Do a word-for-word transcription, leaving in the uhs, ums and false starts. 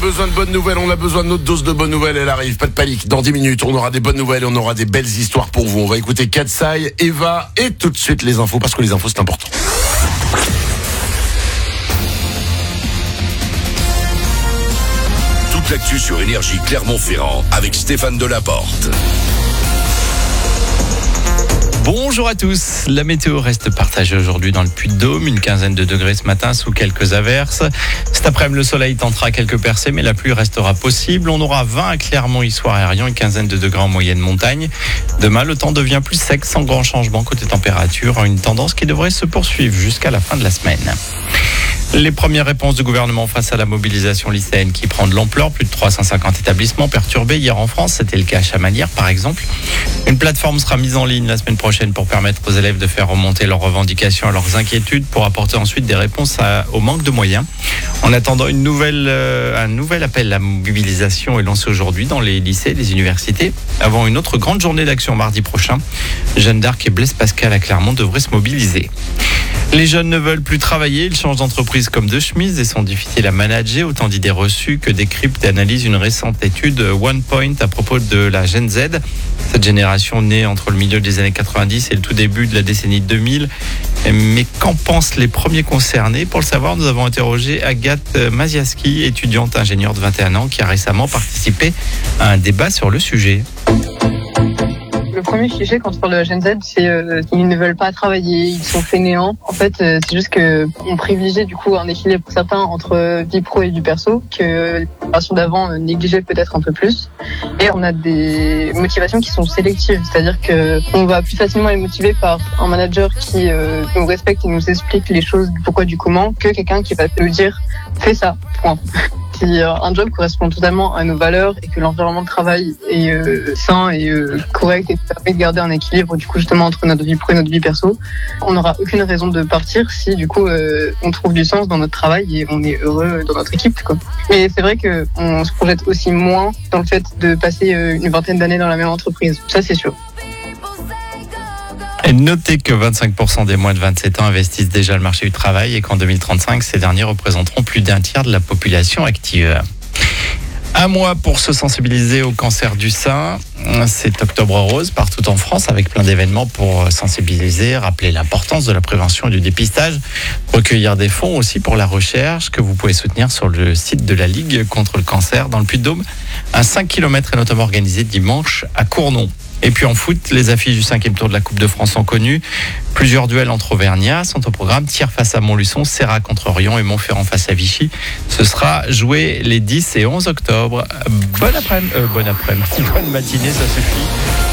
besoin de bonnes nouvelles, on a besoin de notre dose de bonnes nouvelles, elle arrive, pas de panique. Dans dix minutes, on aura des bonnes nouvelles et on aura des belles histoires pour vous. On va écouter Katsai, Eva et tout de suite les infos, parce que les infos c'est important. Toute l'actu sur Énergie Clermont-Ferrand avec Stéphane Delaporte. Bonjour à tous. La météo reste partagée aujourd'hui dans le Puy-de-Dôme. Une quinzaine de degrés ce matin sous quelques averses. Cet après-midi, le soleil tentera quelques percées, mais la pluie restera possible. On aura vingt à Clermont, Issoire et Arion, une quinzaine de degrés en moyenne montagne. Demain, le temps devient plus sec sans grand changement côté température. Une tendance qui devrait se poursuivre jusqu'à la fin de la semaine. Les premières réponses du gouvernement face à la mobilisation lycéenne qui prend de l'ampleur. Plus de trois cent cinquante établissements perturbés hier en France. C'était le cas à Chamalières, par exemple. Une plateforme sera mise en ligne la semaine prochaine pour permettre aux élèves de faire remonter leurs revendications et leurs inquiétudes pour apporter ensuite des réponses à, au manque de moyens. En attendant, une nouvelle, euh, un nouvel appel à mobilisation est lancé aujourd'hui dans les lycées et les universités. Avant une autre grande journée d'action mardi prochain, Jeanne d'Arc et Blaise Pascal à Clermont devraient se mobiliser. Les jeunes ne veulent plus travailler, ils changent d'entreprise comme de chemise et sont difficiles à manager. Autant d'idées reçues que décrypte et analyse une récente étude OnePoint à propos de la Gen Z. Cette génération née entre le milieu des années quatre-vingt-dix et le tout début de la décennie deux mille. Mais qu'en pensent les premiers concernés? Pour le savoir, nous avons interrogé Agathe Maziaski, étudiante ingénieure de vingt et un ans, qui a récemment participé à un débat sur le sujet. Le premier cliché quand on parle de la Gen Z, c'est euh, qu'ils ne veulent pas travailler, ils sont fainéants. En fait, euh, c'est juste que on privilégie du coup un équilibre certain entre vie pro et vie perso que les générations d'avant euh, négligeaient peut-être un peu plus. Et on a des motivations qui sont sélectives, c'est-à-dire que on va plus facilement être motivé par un manager qui euh, nous respecte et nous explique les choses du pourquoi du comment que quelqu'un qui va nous dire fais ça, point. Si un job correspond totalement à nos valeurs et que l'environnement de travail est euh, sain et euh, correct et permet de garder un équilibre du coup justement entre notre vie pro et notre vie perso, on n'aura aucune raison de partir si du coup euh, on trouve du sens dans notre travail et on est heureux dans notre équipe, quoi. Mais c'est vrai que on se projette aussi moins dans le fait de passer euh, une vingtaine d'années dans la même entreprise, ça c'est sûr. Et notez que vingt-cinq pour cent des moins de vingt-sept ans investissent déjà le marché du travail et qu'en deux mille trente-cinq, ces derniers représenteront plus d'un tiers de la population active. Un mois pour se sensibiliser au cancer du sein. C'est Octobre Rose partout en France avec plein d'événements pour sensibiliser, rappeler l'importance de la prévention et du dépistage, recueillir des fonds aussi pour la recherche que vous pouvez soutenir sur le site de la Ligue contre le cancer dans le Puy-de-Dôme. Un cinq kilomètres est notamment organisé dimanche à Cournon. Et puis en foot, les affiches du cinquième tour de la Coupe de France sont connues. Plusieurs duels entre Auvergnats sont au programme. Thiers face à Montluçon, Serra contre Orion et Montferrand face à Vichy. Ce sera joué les dix et onze octobre. Bon après-midi, euh, bon après-midi, bonne matinée, ça suffit.